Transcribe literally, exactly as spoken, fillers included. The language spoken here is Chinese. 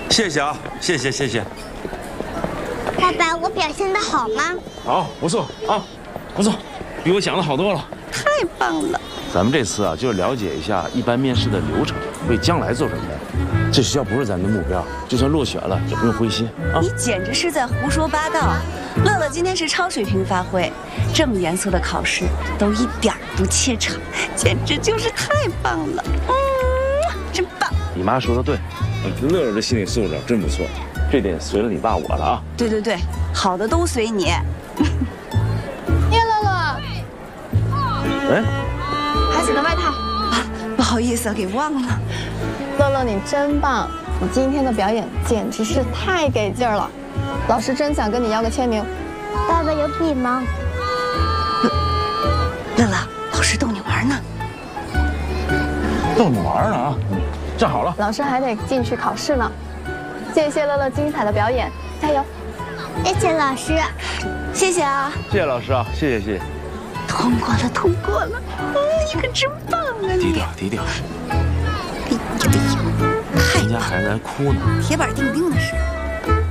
谢谢啊，谢谢谢谢。 爸爸，我表现的好吗？ 好，不错啊，不错，比我想的好多了。 太棒了！ 咱们这次啊，就是了解一下一般面试的流程，为将来做准备。这学校不是咱的目标，就算落选了也不用灰心啊。 你简直是在胡说八道！乐乐今天是超水平发挥，这么严肃的考试都一点不怯场，简直就是太棒了！嗯，真棒！ 你妈说的对，乐乐的心理素质真不错，这点随了你爸我了啊。 对对对，好的都随你。 叶乐乐， 哎， 孩子的外套。 啊，不好意思，给忘了。 乐乐，你真棒！你今天的表演简直是太给劲儿了，老师真想跟你要个签名。 爸爸有笔吗？ 乐乐，老师逗你玩呢。 逗你玩呢啊！站好了， 老师还得进去考试呢。谢谢乐乐精彩的表演，加油！ 谢谢老师。 谢谢啊！ 谢谢老师啊，谢谢谢谢。 通过了，通过了！嗯，你可真棒啊你！ 低调低调。 哎呀哎呀，太人家还在哭呢。 铁板钉钉的是。